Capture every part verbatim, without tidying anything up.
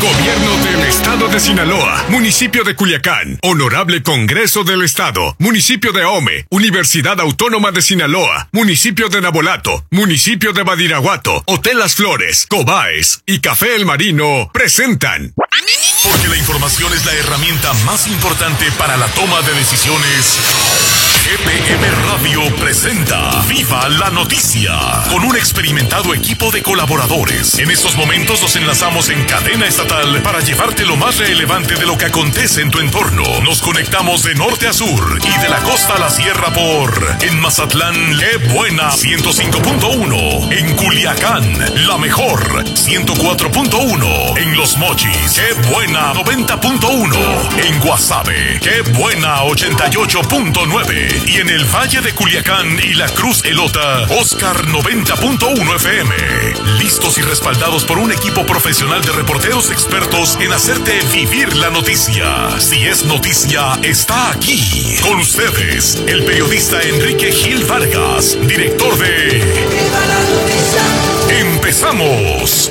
Gobierno del Estado de Sinaloa, Municipio de Culiacán, Honorable Congreso del Estado, Municipio de Ahome, Universidad Autónoma de Sinaloa, Municipio de Nabolato, Municipio de Badiraguato, Hotel Las Flores, Cobaes y Café El Marino presentan. Porque la información es la herramienta más importante para la toma de decisiones. G P M Radio presenta Viva la Noticia, con un experimentado equipo de colaboradores. En estos momentos nos enlazamos en cadena estatal para llevarte lo más relevante de lo que acontece en tu entorno. Nos conectamos de norte a sur y de la costa a la sierra por... En Mazatlán, ¡qué buena! ciento cinco punto uno. En Culiacán, la mejor, ciento cuatro punto uno. En Los Mochis, ¡qué buena! noventa punto uno. En Guasave, ¡qué buena! ochenta y ocho punto nueve. Y en el Valle de Culiacán y la Cruz Elota, Oscar noventa punto uno F M. Listos y respaldados por un equipo profesional de reporteros expertos en hacerte vivir la noticia. Si es noticia, está aquí. Con ustedes, el periodista Enrique Gil Vargas, director de... ¡Viva la Noticia! ¡Empezamos!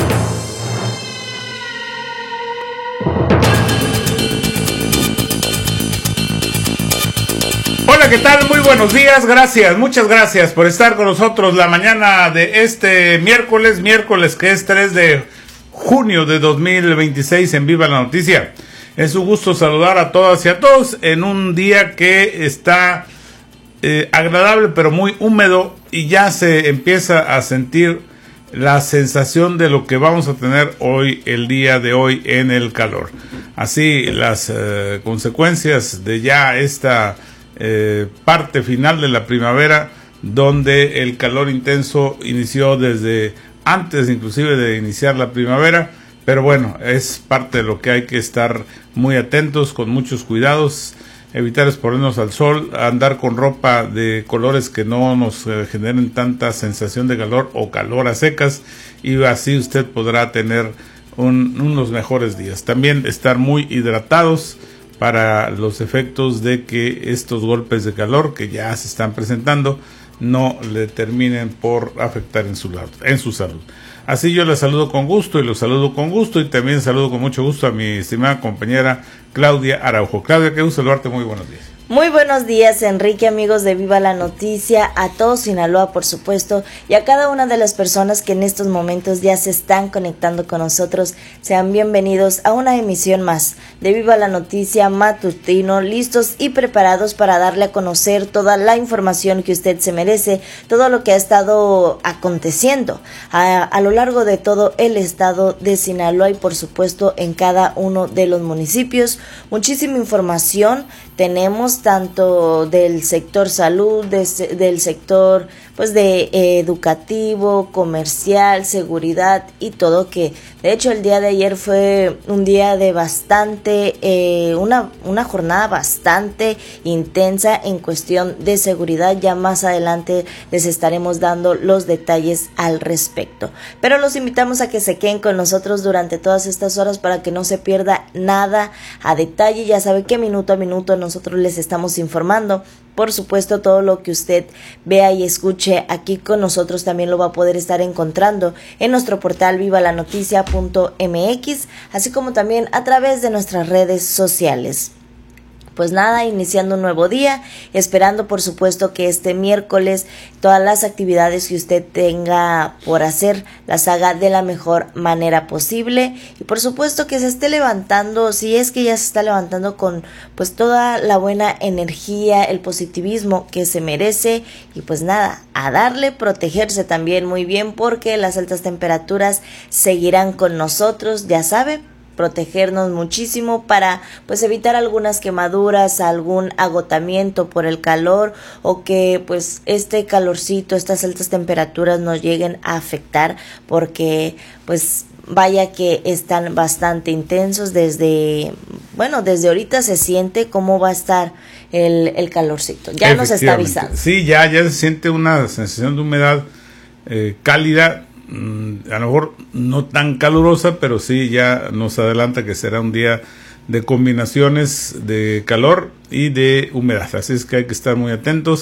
Hola, ¿qué tal? Muy buenos días, gracias, muchas gracias por estar con nosotros la mañana de este miércoles, miércoles que es tres de junio de dos mil veintiséis en Viva la Noticia. Es un gusto saludar a todas y a todos en un día que está eh, agradable pero muy húmedo y ya se empieza a sentir la sensación de lo que vamos a tener hoy, el día de hoy en el calor. Así las eh, consecuencias de ya esta Eh, parte final de la primavera, donde el calor intenso inició desde antes inclusive de iniciar la primavera, pero bueno, es parte de lo que hay que estar muy atentos, con muchos cuidados, evitar exponernos al sol, andar con ropa de colores que no nos eh, generen tanta sensación de calor o calor a secas, y así usted podrá tener un, unos mejores días. También estar muy hidratados para los efectos de que estos golpes de calor que ya se están presentando no le terminen por afectar en su, en su salud. Así yo les saludo con gusto y los saludo con gusto y también saludo con mucho gusto a mi estimada compañera Claudia Araujo. Claudia, qué gusto saludarte, muy buenos días. Muy buenos días, Enrique, amigos de Viva la Noticia, a todo Sinaloa, por supuesto, y a cada una de las personas que en estos momentos ya se están conectando con nosotros. Sean bienvenidos a una emisión más de Viva la Noticia matutino, listos y preparados para darle a conocer toda la información que usted se merece, todo lo que ha estado aconteciendo a, a lo largo de todo el estado de Sinaloa y por supuesto en cada uno de los municipios. Muchísima información tenemos tanto del sector salud, de, del sector pues de eh, educativo, comercial, seguridad y todo, que de hecho el día de ayer fue un día de bastante, eh, una, una jornada bastante intensa en cuestión de seguridad. Ya más adelante les estaremos dando los detalles al respecto. Pero los invitamos a que se queden con nosotros durante todas estas horas para que no se pierda nada a detalle. Ya sabe que minuto a minuto nosotros les estamos informando. Por supuesto, todo lo que usted vea y escuche aquí con nosotros también lo va a poder estar encontrando en nuestro portal viva la noticia punto m x, así como también a través de nuestras redes sociales. Pues nada, iniciando un nuevo día, esperando por supuesto que este miércoles todas las actividades que usted tenga por hacer las haga de la mejor manera posible y por supuesto que se esté levantando, si es que ya se está levantando, con pues toda la buena energía, el positivismo que se merece. Y pues nada, a darle, protegerse también muy bien porque las altas temperaturas seguirán con nosotros, ya sabe, protegernos muchísimo para pues evitar algunas quemaduras, algún agotamiento por el calor o que pues este calorcito, estas altas temperaturas nos lleguen a afectar, porque pues vaya que están bastante intensos. Desde, bueno, desde ahorita se siente cómo va a estar el, el calorcito, ya nos está avisando. Sí, ya, ya se siente una sensación de humedad eh, cálida. A lo mejor no tan calurosa, pero sí ya nos adelanta que será un día de combinaciones de calor y de humedad, así es que hay que estar muy atentos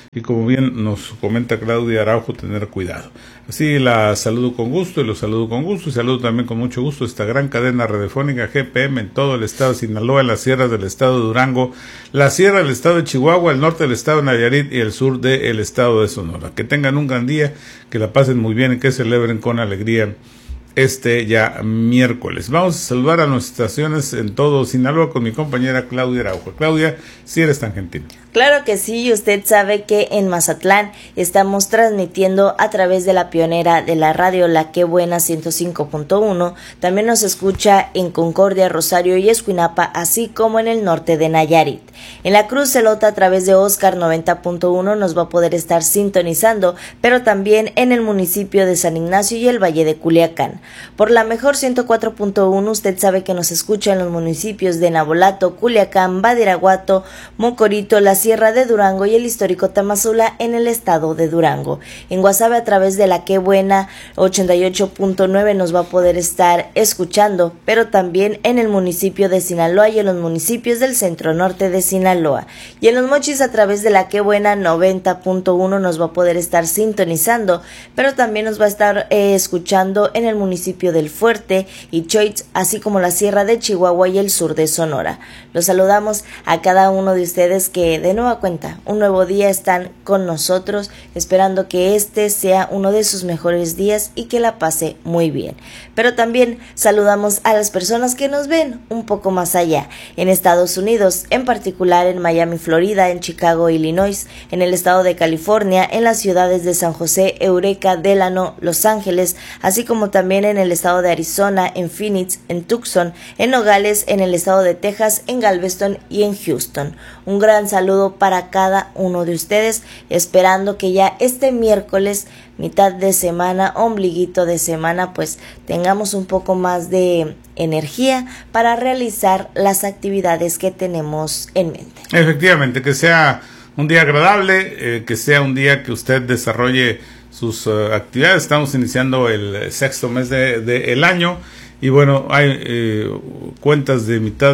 y, como bien nos comenta Claudia Araujo, tener cuidado. Así la saludo con gusto y los saludo con gusto y saludo también con mucho gusto esta gran cadena radiofónica G P M en todo el estado de Sinaloa, en las sierras del estado de Durango, la sierra del estado de Chihuahua, el norte del estado de Nayarit y el sur del estado de Sonora. Que tengan un gran día, que la pasen muy bien y que celebren con alegría este ya miércoles. Vamos a saludar a nuestras estaciones en todo Sinaloa con mi compañera Claudia Araujo. Claudia, si eres tan gentil. Claro que sí, y usted sabe que en Mazatlán estamos transmitiendo a través de la pionera de la radio La Qué Buena ciento cinco punto uno, también nos escucha en Concordia, Rosario y Escuinapa, así como en el norte de Nayarit. En la Cruz Celota a través de Oscar noventa punto uno nos va a poder estar sintonizando, pero también en el municipio de San Ignacio y el Valle de Culiacán. Por la Mejor ciento cuatro punto uno usted sabe que nos escucha en los municipios de Nabolato, Culiacán, Badiraguato, Mocorito, La Sierra de Durango y el histórico Tamazula en el estado de Durango. En Guasave a través de La Qué Buena ochenta y ocho punto nueve nos va a poder estar escuchando, pero también en el municipio de Sinaloa y en los municipios del centro norte de Sinaloa. Y en Los Mochis a través de La Qué Buena noventa punto uno nos va a poder estar sintonizando, pero también nos va a estar eh, escuchando en el municipio del Fuerte y Choix, así como la Sierra de Chihuahua y el sur de Sonora. Los saludamos a cada uno de ustedes que de nueva cuenta un nuevo día están con nosotros, esperando que este sea uno de sus mejores días y que la pase muy bien. Pero también saludamos a las personas que nos ven un poco más allá, en Estados Unidos, en particular en Miami, Florida, en Chicago, Illinois, en el estado de California, en las ciudades de San José, Eureka, Delano, Los Ángeles, así como también en el estado de Arizona, en Phoenix, en Tucson, en Nogales, en el estado de Texas, en Galveston y en Houston. Un gran saludo para cada uno de ustedes, esperando que ya este miércoles, mitad de semana, ombliguito de semana, pues tengamos un poco más de energía para realizar las actividades que tenemos en mente. Efectivamente, que sea un día agradable, eh, que sea un día que usted desarrolle sus uh, actividades. Estamos iniciando el sexto mes de, de el año y bueno, hay eh, cuentas de mitad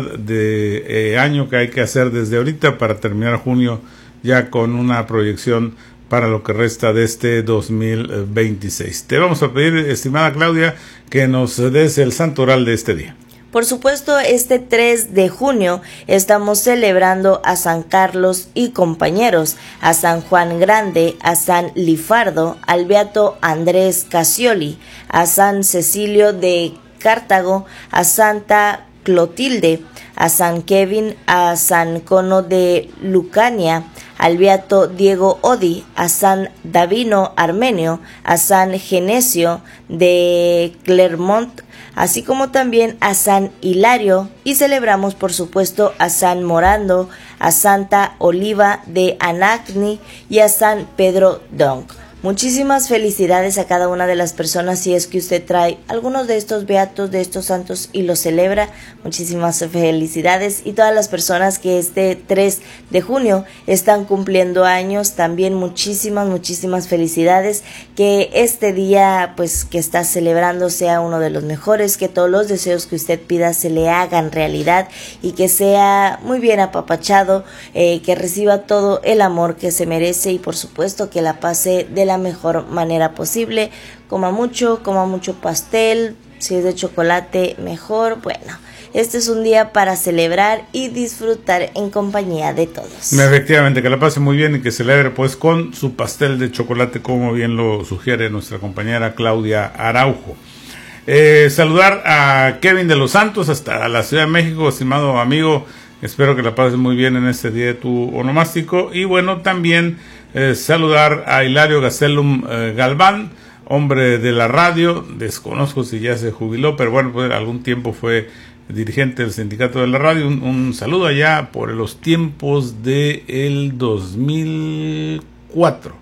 de eh, año que hay que hacer desde ahorita para terminar junio ya con una proyección para lo que resta de este dos mil veintiséis. Te vamos a pedir, estimada Claudia, que nos des el santo oral de este día. Por supuesto, este tres de junio estamos celebrando a San Carlos y compañeros, a San Juan Grande, a San Lifardo, al beato Andrés Casioli, a San Cecilio de Cartago, a Santa Clotilde, a San Kevin, a San Cono de Lucania, al beato Diego Odi, a San Davino Armenio, a San Genesio de Clermont, así como también a San Hilario, y celebramos por supuesto a San Morando, a Santa Oliva de Anagni y a San Pedro Donk. Muchísimas felicidades a cada una de las personas si es que usted trae algunos de estos beatos, de estos santos y los celebra. Muchísimas felicidades, y todas las personas que este tres de junio están cumpliendo años, también muchísimas, muchísimas felicidades. Que este día pues que está celebrando sea uno de los mejores, que todos los deseos que usted pida se le hagan realidad y que sea muy bien apapachado, eh, que reciba todo el amor que se merece y por supuesto que la pase de la mejor manera posible. Coma mucho, coma mucho pastel, si es de chocolate mejor. Bueno, este es un día para celebrar y disfrutar en compañía de todos. Efectivamente, que la pase muy bien y que celebre pues con su pastel de chocolate, como bien lo sugiere nuestra compañera Claudia Araujo. Eh, saludar a Kevin de los Santos hasta la Ciudad de México, estimado amigo. Espero que la pases muy bien en este día de tu onomástico. Y bueno, también eh, saludar a Hilario Gastelum eh, Galván, hombre de la radio. Desconozco si ya se jubiló, pero bueno, pues algún tiempo fue dirigente del sindicato de la radio. Un, un saludo allá por los tiempos del dos mil cuatro.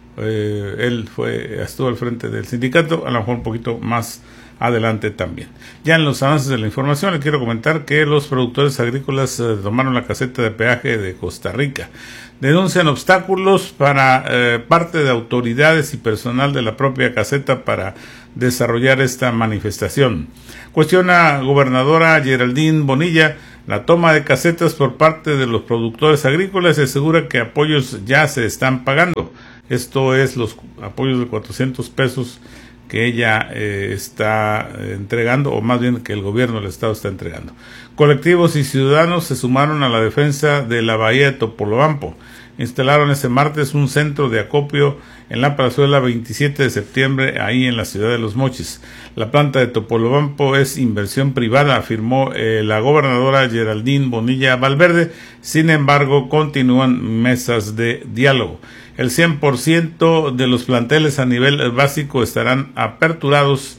Eh, él fue estuvo al frente del sindicato, a lo mejor un poquito más adelante también. Ya en los avances de la información le quiero comentar que los productores agrícolas eh, tomaron la caseta de peaje de Costa Rica. Denuncian obstáculos para eh, parte de autoridades y personal de la propia caseta para desarrollar esta manifestación. Cuestiona gobernadora Geraldine Bonilla la toma de casetas por parte de los productores agrícolas y asegura que apoyos ya se están pagando. Esto es los apoyos de cuatrocientos pesos que ella eh, está entregando, o más bien que el gobierno del estado está entregando. Colectivos y ciudadanos se sumaron a la defensa de la bahía de Topolobampo. Instalaron ese martes un centro de acopio en la plazuela veintisiete de septiembre, ahí en la ciudad de Los Mochis. La planta de Topolobampo es inversión privada, afirmó eh, la gobernadora Geraldine Bonilla Valverde. Sin embargo, continúan mesas de diálogo. El cien por ciento de los planteles a nivel básico estarán aperturados,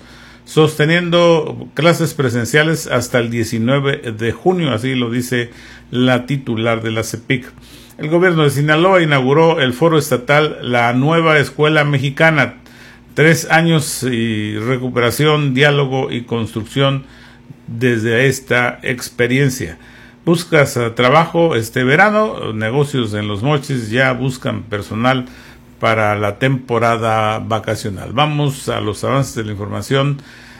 sosteniendo clases presenciales hasta el diecinueve de junio, así lo dice la titular de la CEPIC. El gobierno de Sinaloa inauguró el foro estatal La Nueva Escuela Mexicana, tres años y recuperación, diálogo y construcción desde esta experiencia. Buscas uh, trabajo este verano, negocios en Los Mochis ya buscan personal para la temporada vacacional. Vamos a los avances de la información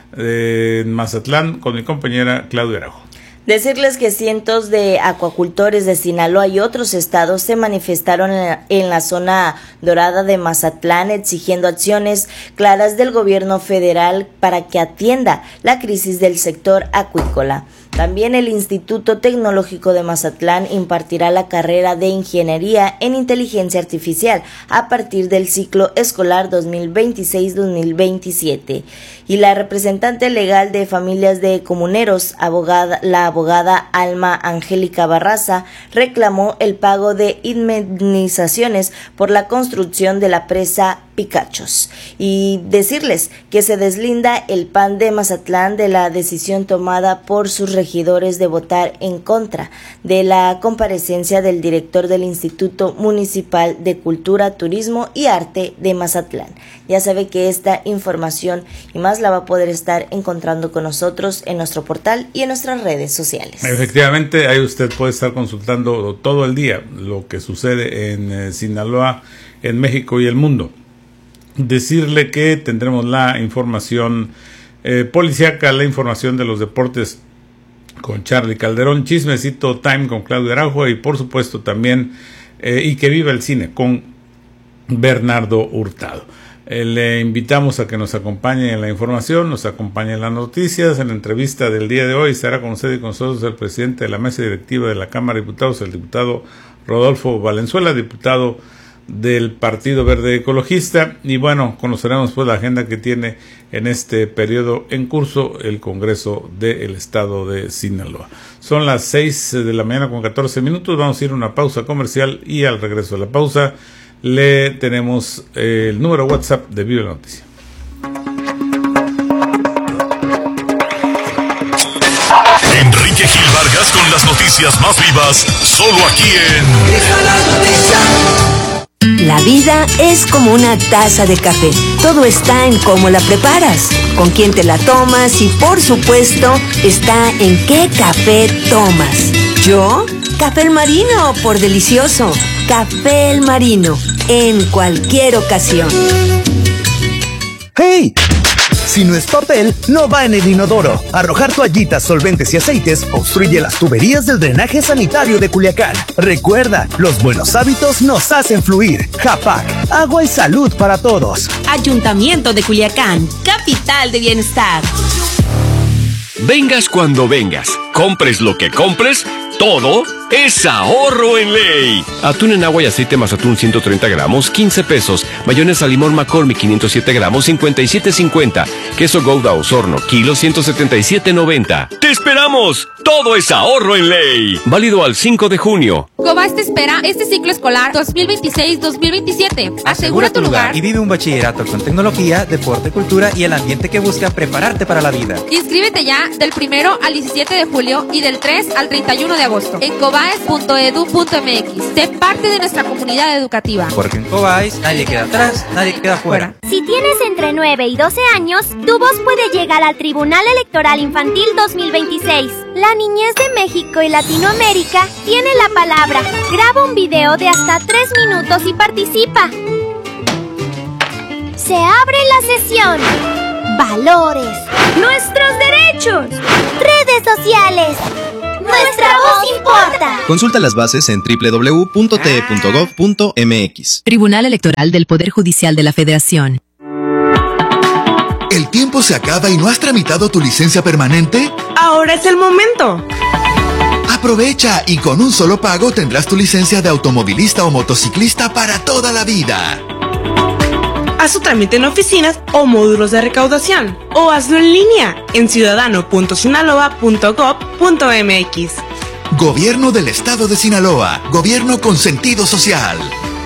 eh, en Mazatlán con mi compañera Claudia Araujo. Decirles que cientos de acuacultores de Sinaloa y otros estados se manifestaron en la, en la zona dorada de Mazatlán exigiendo acciones claras del gobierno federal para que atienda la crisis del sector acuícola. También el Instituto Tecnológico de Mazatlán impartirá la carrera de Ingeniería en Inteligencia Artificial a partir del ciclo escolar dos mil veintiséis dos mil veintisiete. Y la representante legal de familias de comuneros, abogada, la abogada Alma Angélica Barraza, reclamó el pago de indemnizaciones por la construcción de la presa Picachos. Y decirles que se deslinda el P A N de Mazatlán de la decisión tomada por sus regidores de votar en contra de la comparecencia del director del Instituto Municipal de Cultura, Turismo y Arte de Mazatlán. Ya sabe que esta información y más la va a poder estar encontrando con nosotros en nuestro portal y en nuestras redes sociales. Efectivamente, ahí usted puede estar consultando todo el día lo que sucede en eh, Sinaloa, en México y el mundo. Decirle que tendremos la información eh, policíaca, la información de los deportes con Charlie Calderón, Chismecito Time con Claudio Araujo y por supuesto también eh, Y que viva el cine con Bernardo Hurtado. Eh, le invitamos a que nos acompañe en la información, nos acompañe en las noticias. En la entrevista del día de hoy estará con usted y con nosotros el presidente de la mesa directiva de la Cámara de Diputados, el diputado Rodolfo Valenzuela, diputado del Partido Verde Ecologista, y bueno, conoceremos pues la agenda que tiene en este periodo en curso el Congreso del Estado de Sinaloa. Son las seis de la mañana con catorce minutos, vamos a ir a una pausa comercial y al regreso de la pausa le tenemos eh, el número WhatsApp de Viva la Noticia. Enrique Gil Vargas con las noticias más vivas, solo aquí en Viva la Noticia. La vida es como una taza de café. Todo está en cómo la preparas, con quién te la tomas y, por supuesto, está en qué café tomas. ¿Yo? Café El Marino, por delicioso. Café El Marino, en cualquier ocasión. ¡Hey! Si no es papel, no va en el inodoro. Arrojar toallitas, solventes y aceites obstruye las tuberías del drenaje sanitario de Culiacán. Recuerda, los buenos hábitos nos hacen fluir. Japac, agua y salud para todos. Ayuntamiento de Culiacán, capital de bienestar. Vengas cuando vengas, compres lo que compres, todo es ahorro en ley. Atún en agua y aceite más atún ciento treinta gramos, quince pesos. Mayonesa limón McCormick quinientos siete gramos, cincuenta y siete cincuenta. Queso Gouda Osorno, kilo ciento setenta y siete noventa. ¡Te esperamos! Todo es ahorro en ley. Válido al cinco de junio. Cobas te espera este ciclo escolar dos mil veintiséis dos mil veintisiete. Asegura tu lugar y vive un bachillerato con tecnología, deporte, cultura y el ambiente que busca prepararte para la vida. Inscríbete ya del primero al diecisiete de julio y del tres al treinta y uno de agosto en cobaes punto edu punto m x. Sé parte de nuestra comunidad educativa. Porque en Cobaes nadie queda atrás, nadie queda fuera. Si tienes entre nueve y doce años, tu voz puede llegar al Tribunal Electoral Infantil dos mil veintiséis. La niñez de México y Latinoamérica tiene la palabra. Graba un video de hasta tres minutos y participa. Se abre la sesión. Valores. Nuestros derechos. Redes sociales. Nuestra voz importa. Consulta las bases en doble u doble u doble u punto t e punto gov punto m x. Tribunal Electoral del Poder Judicial de la Federación. ¿El tiempo se acaba y no has tramitado tu licencia permanente? Ahora es el momento. Aprovecha y con un solo pago tendrás tu licencia de automovilista o motociclista para toda la vida. Haz tu trámite en oficinas o módulos de recaudación o hazlo en línea en ciudadano punto sinaloa punto gov punto m x. Gobierno del Estado de Sinaloa. Gobierno con sentido social.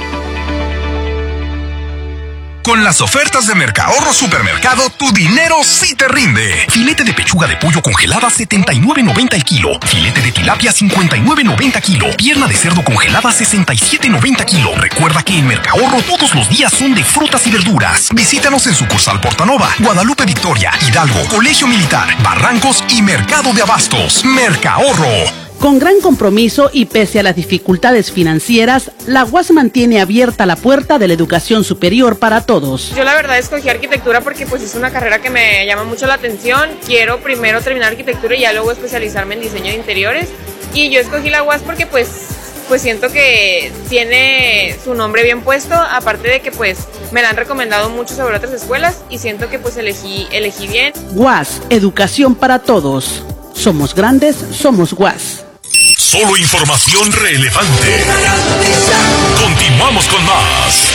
Con las ofertas de Mercahorro Supermercado, tu dinero sí te rinde. Filete de pechuga de pollo congelada, setenta y nueve noventa el kilo. Filete de tilapia, cincuenta y nueve noventa kilo. Pierna de cerdo congelada, sesenta y siete noventa kilo. Recuerda que en Mercahorro todos los días son de frutas y verduras. Visítanos en sucursal Portanova, Guadalupe Victoria, Hidalgo, Colegio Militar, Barrancos y Mercado de Abastos. Mercahorro. Con gran compromiso y pese a las dificultades financieras, la U A S mantiene abierta la puerta de la educación superior para todos. Yo la verdad escogí arquitectura porque pues es una carrera que me llama mucho la atención. Quiero primero terminar arquitectura y ya luego especializarme en diseño de interiores. Y yo escogí la U A S porque pues, pues siento que tiene su nombre bien puesto, aparte de que pues me la han recomendado mucho sobre otras escuelas y siento que pues elegí, elegí bien. U A S, educación para todos. Somos grandes, somos U A S. Solo información relevante. Continuamos con más.